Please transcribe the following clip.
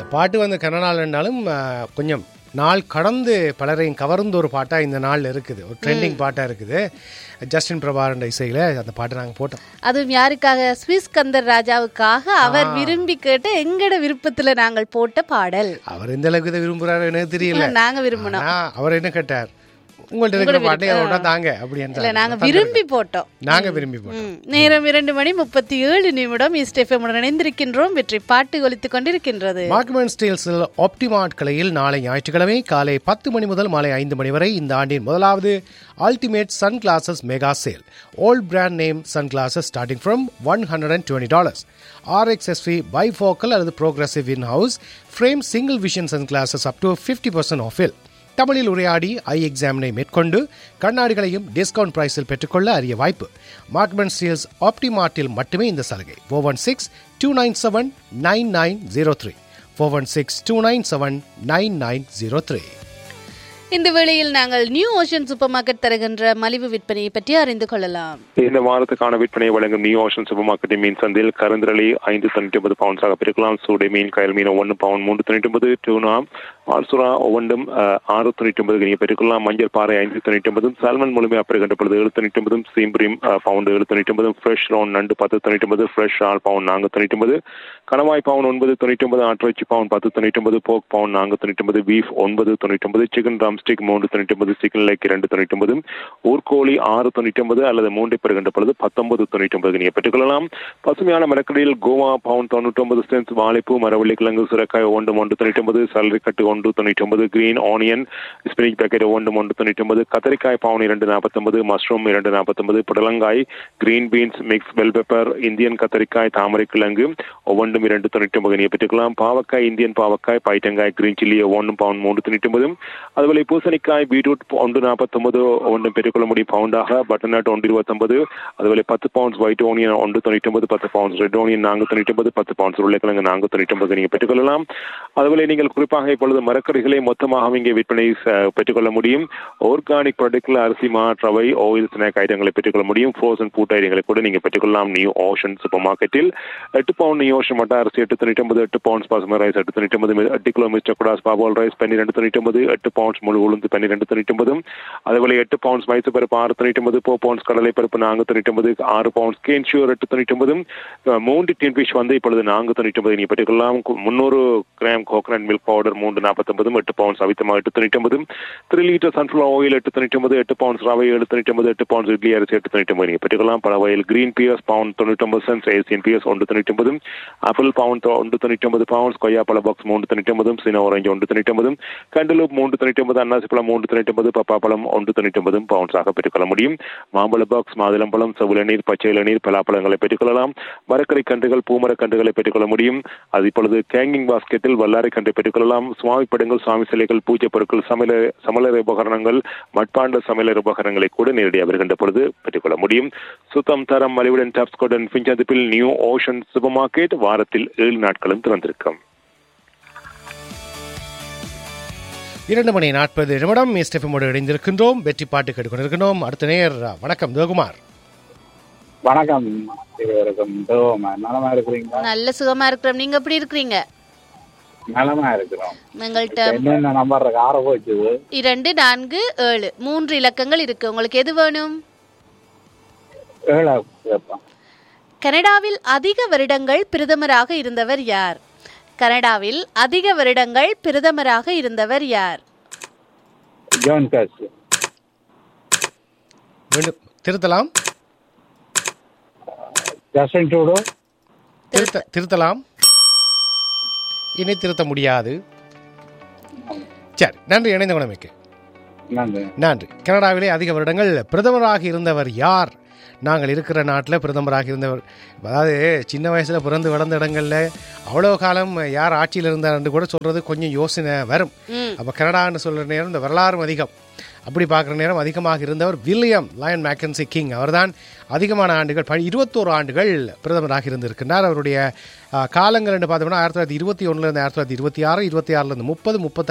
பாட்டு வந்து கனடாலன்னாலும் கொஞ்சம் நாள் கடந்து பலரையும் கவர்ந்த ஒரு பாட்டாக இந்த நாளில் இருக்குது. ஒரு ட்ரெண்டிங் பாட்டாக இருக்குது. ஜஸ்டின் பிரபாகரன் இசையில் அந்த பாட்டை நாங்கள் போட்டோம். அதுவும் யாருக்காக? ஸ்விஸ் கந்தர் ராஜாவுக்காக. அவர் விரும்பி கேட்டு எங்கட விருப்பத்தில் நாங்கள் போட்ட பாடல். அவர் எந்த அளவுக்கு இதை விரும்புகிறாரு எனக்கு தெரியல. நாங்கள் விரும்பினோம். அவர் என்ன கேட்டார், உங்கள்ட்ட இருக்கிற பாட்டை அவரோட தாங்க அப்படின்னு. நாங்கள் விரும்பி போட்டோம். நேரம் 2:37 ஈஸ்ட் எஃப்எம் இணைந்திருக்கின்றோம். வெற்றி பாட்டு ஒலித்துக் கொண்டிருக்கின்றது. மார்க்மென் ஸ்டீல்ஸில் ஆப்டிமார்ட் கிளையில் நாளை ஞாயிற்றுக்கிழமை காலை 10 மணி முதல் மாலை 5 மணி வரை இந்த ஆண்டின் முதலாவது ultimate Sun classes mega sale. All brand name Sun classes starting from $120. RXSV bifocal அல்லது progressive in house frame single vision Sun classes up to 50% ஆஃபில். தமிழில் உரையாடி ஐ எக்ஸாமினை மேற்கொண்டு கண்ணாடிகளையும் டிஸ்கவுண்ட் பிரைஸில் பெற்றுக்கொள்ள அரிய வாய்ப்பு. மார்க்மென் ஸ்டீல்ஸ் ஆப்டிமார்ட்டில் மட்டுமே இந்த சலுகை. 416-297-9903 416-297-9903. இந்த வேளையில் நாங்கள் நியூ ஓஷன் சூப்பர் மார்க்கெட் தருகின்ற மலிவு விற்பனையை பற்றி அறிந்து கொள்ளலாம். இந்த வாரத்துக்கான விற்பனையை வழங்கும் நியூ ஓஷன் சூப்பர் மார்க்கெட் மீன் சந்தையில் கருந்திரளி 5.99 பவுன்ஸாக பிரிக்கலாம். சூடை மீன், கயல் மீன் 1 பவுன் 3.99. டூனா ஆல்சுரா ஒவ்வொன்றும் 6.99 பெற்றுக்கொள்ளலாம். மஞ்சள் பாறை 5.99. சால்மன் முழுமையாக பெறுகின்றபொழுது 7.99. சீம்பரிம் பவுண்டு 7.99. ஃப்ரெஷ் ரவுண்ட் நண்டு 10.99. Fresh all bound 4.99. கணவாய் பவுன் 9.99. ஆட்டிறைச்சி பவுன் 10.99. போக் பவுன் 4.99. Beef 9.99. Chicken drumstick 3.99. Chicken leg 2.99. ஊர்கோழி 6.99 அல்லது 3 பெறுகின்ற பொழுது 19.99 நீங்கள் பெற்றுக்கொள்ளலாம். பசுமையான மரக்கடியில் கோவா பவுன் 99 சென்ட்ஸ். வாழைப்பூ, மரவள்ளி கிழங்கு, சுரக்காய் 1.99. சலரிக்கட்டு 1.99. Green onion spinach packet 1.99. கத்தரிக்காய் பவுன் 2.49. மஷ்ரூம் 2.49. புடலங்காய், green beans, mix bell pepper, Indian கத்தரிக்காய், தாமரை கிழங்கு ஒவ்வொன்றும் 2.99 நீங்கள் பெற்றுக்கலாம். பாவக்காய், இந்தியன் பாவக்காய், பைட்டங்காய், கிரீன் சில்லி 1 பவுன் 3.99. அதுபோல பூசணிக்காய், பீட்ரூட் 1.49 ஒன்று பெற்றுக்கொள்ள முடியும் பவுண்டாக. பட்டர்நட் 1.29. அதுபோல 10 pounds white onion 1.99. 10 pounds red onion 4.99. 10 pounds உருளைக்கிழங்கு 4.99 நீங்கள் பெற்றுக்கொள்ளலாம். அதுபோல நீங்கள் குறிப்பாக இப்பொழுது மரக்கறிகளை மொத்தமாக இங்கே விற்பனை பெற்றுக்கொள்ள முடியும். ஆர்கானிக் ப்ராடக்ட்ல அரிசி, மா, ரவை, ஆயில், ஸ்நாக் ஐட்டங்களை பெற்றுக்கொள்ள முடியும். ஃப்ரோசன் ஃபுட் ஐட்டங்களை கூட நீங்கள் பெற்றுக்கொள்ளலாம் நியூ ஓஷன் சூப்பர் மார்க்கெட்டில். 8 பவுண்ட் நியூ ஓஷன் மட்டா அரிசி 8.99. 8 pounds basmati rice 8.99. 8 kilo mister kudos பாபால் rice 12.99. 8 pounds முழு உளுந்து 12.99. அதுபோல 8 பவுண்ட்ஸ் மைசூர் பருப்பு 6.99. 4 பவுண்ட்ஸ் கடலை பருப்பு 4.99. 6 பவுண்ட்ஸ் கேன்ஷூர் 8.99. 3 டின் ஃபிஷ் வந்து இப்பொழுது 4.99 நீங்கள் பெற்றுக்கொள்ளலாம். 300 gram coconut milk powder 3.49. 8 pounds அவித்தமா 8.99. 3 litre sunflower oil 8.99. 8 pounds ரவை 7.99. 8 பவுண்ட்ஸ் இட்லி அரிசி 8.99 நீங்கள் பெற்றுக்கொள்ளலாம். பழவயல் green piers bound 99 cents. Asian piers 1.99. Apple bound 1.99 pounds. கொய்யாப்பழ box 3.99. சீனா ஆரஞ்சு 1.99. கண்டலூப் 3.99. அன்னாசி பழம் 3.99. பப்பாப்பழம் 1.99 பவுண்ட்ஸாக பெற்றுக்கொள்ள முடியும். மாம்பழ பாக்ஸ், மாதுளம்பழம், செவிளநீர், பச்சை இளநீர், பலாப்பழங்களை பெற்றுக்கொள்ளலாம். மரக்கரை கன்றுகள், பூமர கன்றுகளை பெற்றுக்கொள்ள முடியும். அது இப்பொழுது கேங்கிங் பாஸ்கெட்டில் வல்லாரை கன்றை பெற்றுக்கொள்ளலாம். சுவாமி படங்கள், சுவாமி சிலைகள், பூஜை பொருட்கள், சமையலறை உபகரணங்கள், மட்பாண்ட சமையலறை உபகரணங்களை கூட நேரடியாக வருகின்ற பொழுது பெற்றுக்கொள்ள முடியும். சுத்தம், தரம், மலிவுடன் டாப்ஸ்கோடன் பிஞ்சந்திப்பில் நியூ ஓஷன் சூப்பர் மார்க்கெட் வாரத்தில் 7 நாட்களும் திறந்திருக்கும். 2:40 ஈஸ்ட் எஃப்எம்மோடு இணைந்திருக்கின்றோம். வெற்றி பாட்டு கேட்டுக்கொண்டிருக்கின்றோம். அடுத்த நேர் வணக்கம் தேவகுமார். வணக்கம். நலமா இருக்கிறீங்க? நல்ல சுகமா இருக்கிறோம். நீங்க எப்படி இருக்கிறீங்க? நலமா இருக்கிறோம். எங்கள்கிட்ட என்னென்ன நம்பர் இருக்கு? 6 போச்சு. 247 3 இலக்கங்கள் இருக்கு. உங்களுக்கு எது வேணும்? 7. கனடாவில் அதிக வருடங்கள் பிரதமராக இருந்தவர் யார்? கனடாவில் அதிக வருடங்கள் பிரதமராக இருந்தவர் யார்? John cos. திருத்தலாம். Justin Trudeau. திருத்தலாம். இனி திருத்த முடியாது. சரி, நன்றி. இணைந்த குணமைக்கு நன்றி. கனடாவிலே அதிக வருடங்கள் பிரதமராக இருந்தவர் யார்? நாங்கள் இருக்கிற நாட்டில் பிரதமராக இருந்தவர், அதாவது சின்ன வயசில் பிறந்து வளர்ந்த இடங்களில் அவ்வளோ காலம் யார் ஆட்சியில் இருந்தார்னு கூட சொல்கிறது கொஞ்சம் யோசனை வரும். அப்போ கனடான்னு சொல்கிற நேரம் இந்த வரலாறும் அதிகம். அப்படி பார்க்குற நேரம் அதிகமாக இருந்தவர் வில்லியம் லயன் மேக்கன்சி கிங். அவர்தான் அதிகமான ஆண்டுகள் 21 ஆண்டுகள் பிரதமராக இருந்திருக்கின்றார். அவருடைய காலங்கள் என்று பார்த்தோம்னா 1921 1926, 26 30, 35